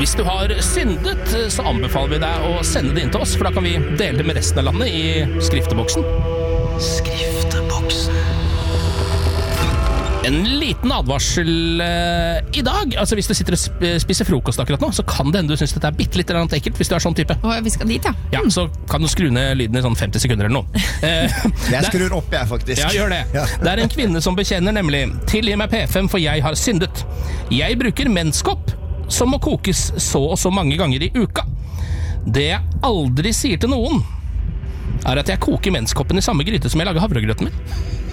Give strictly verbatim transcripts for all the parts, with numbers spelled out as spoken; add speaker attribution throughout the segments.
Speaker 1: Hvis du har syndet, så anbefaler vi deg å sende det inn til oss, for da kan vi dele det med resten av landet i skrifteboksen. Skrifteboksen. En liten advarsel uh, i dag. Altså Hvis du sitter og spiser frokost akkurat nå, så kan det hende du synes dette er bitte litt ekkelt, hvis du er sånn type.
Speaker 2: Å, vi skal dit, ja.
Speaker 1: Ja, så kan du skru ned lyden i sånn femti sekunder eller noe. Uh,
Speaker 3: jeg skrur opp, jeg, faktisk.
Speaker 1: Ja, gjør det. Ja. Det er en kvinne som bekjenner nemlig: tilgi meg P fem, for jeg har syndet. Jeg bruker menskopp som må kokes så og så mange ganger i uka. Det jeg aldri sier til noen, er at jeg koker menskoppen i samme gryte som jeg lager havregrøten min.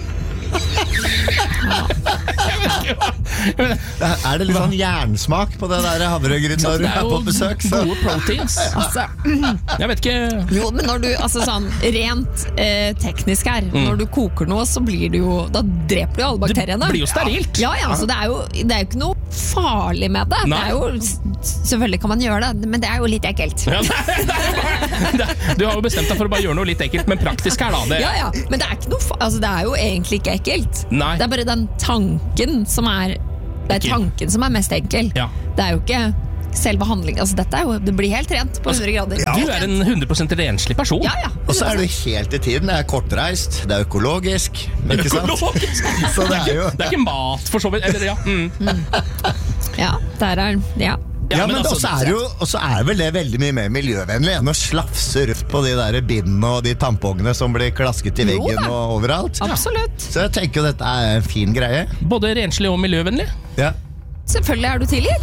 Speaker 3: Er det litt sånn jernsmak på det der havregryten når du er på besøk?
Speaker 1: Så? Gode proteins.
Speaker 2: Altså,
Speaker 1: jeg vet ikke.
Speaker 2: Jo, men når du, altså sånn rent eh, teknisk her, mm. når du koker noe, så blir det jo, da dreper du alle bakteriene.
Speaker 1: Det blir jo sterilt.
Speaker 2: Ja, ja, altså det er jo, det er jo ikke noe farlig med det. Det er jo, selvfølgelig kan man gjøre det, men det er jo litt ekkelt. Ja,
Speaker 1: du har jo bestemt deg for å bare gjøre noe litt ekkelt, men praktisk her da. Det...
Speaker 2: Ja, ja, men det er ikke noe, altså det er jo egentlig ikke ekkelt.
Speaker 1: Nei.
Speaker 2: Det er bare den tanken som er Det er tanken som er mest enkel.
Speaker 1: Ja.
Speaker 2: Det er jo ikke selve handlingen. Altså dette er jo, det blir helt rent på hundre grader.
Speaker 1: Ja. Du er en hundre prosent renslig person.
Speaker 2: Ja, ja.
Speaker 3: Og så er du helt i tiden. Det er kortreist, det er økologisk. Ikke
Speaker 1: økologisk?
Speaker 3: Sant? Så det er jo
Speaker 1: Det er ikke mat for så vidt. Eller, ja. Mm.
Speaker 2: Mm. Ja, der er ja.
Speaker 3: Ja, men, men
Speaker 1: altså,
Speaker 3: også er det jo også er vel det veldig mye mer miljøvennlig enn å slafse rundt på de der bindene og de tampongene som blir klasket i veggen jo, og overalt.
Speaker 2: Absolutt.
Speaker 3: Så jeg tenker jo dette er en fin greie.
Speaker 1: Både renslig og miljøvennlig.
Speaker 3: Ja.
Speaker 2: Selvfølgelig er du tilgitt.